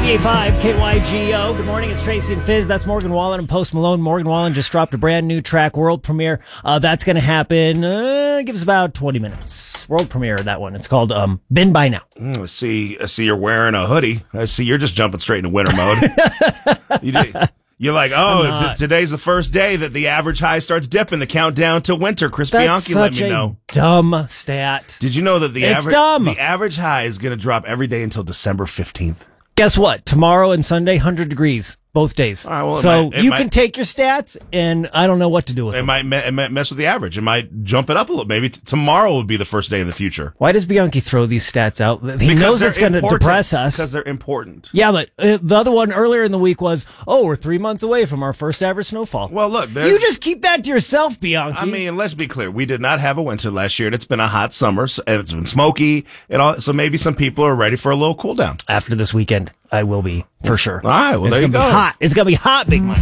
98.5 KYGO. Good morning, it's Tracy and Fizz. That's Morgan Wallen and Post Malone. Morgan Wallen just dropped a brand new track, world premiere. That's going to happen, give us about 20 minutes. World premiere of that one. It's called Been By Now. I see you're wearing a hoodie. I see you're just jumping straight into winter mode. You're like, today's the first day that the average high starts dipping, the countdown to winter. Chris Bianchi let me know. Dumb stat. Did you know that the dumb. the average high is going to drop every day until December 15th? Guess what? Tomorrow and Sunday, 100 degrees. Both days. All right, well, so you can take your stats, and I don't know what to do with them. It might mess with the average. It might jump it up a little. Maybe tomorrow will be the first day in the future. Why does Bianchi throw these stats out? He knows it's going to depress us. Because they're important. Yeah, but the other one earlier in the week was, we're 3 months away from our first ever snowfall. Well, look. You just keep that to yourself, Bianchi. I mean, let's be clear. We did not have a winter last year, and it's been a hot summer, and it's been smoky, and all. So maybe some people are ready for a little cool down. After this weekend, I will be, for sure. All right, well, there you go. It's going to be hot, big Mike.